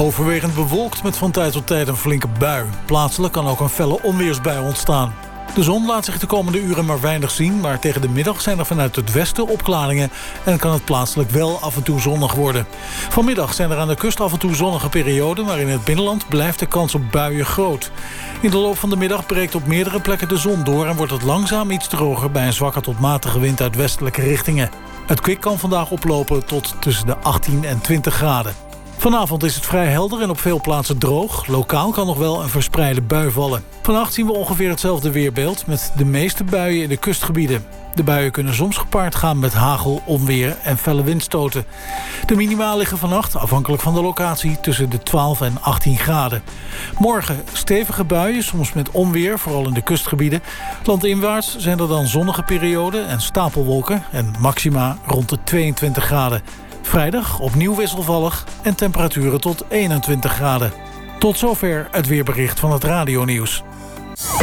Overwegend bewolkt met van tijd tot tijd een flinke bui. Plaatselijk kan ook een felle onweersbui ontstaan. De zon laat zich de komende uren maar weinig zien, maar tegen de middag zijn er vanuit het westen opklaringen en kan het plaatselijk wel af en toe zonnig worden. Vanmiddag zijn er aan de kust af en toe zonnige perioden, maar in het binnenland blijft de kans op buien groot. In de loop van de middag breekt op meerdere plekken de zon door en wordt het langzaam iets droger bij een zwakke tot matige wind uit westelijke richtingen. Het kwik kan vandaag oplopen tot tussen de 18 en 20 graden. Vanavond is het vrij helder en op veel plaatsen droog. Lokaal kan nog wel een verspreide bui vallen. Vannacht zien we ongeveer hetzelfde weerbeeld met de meeste buien in de kustgebieden. De buien kunnen soms gepaard gaan met hagel, onweer en felle windstoten. De minima liggen vannacht, afhankelijk van de locatie, tussen de 12 en 18 graden. Morgen stevige buien, soms met onweer, vooral in de kustgebieden. Landinwaarts zijn er dan zonnige perioden en stapelwolken en maxima rond de 22 graden. Vrijdag opnieuw wisselvallig en temperaturen tot 21 graden. Tot zover het weerbericht van het radionieuws.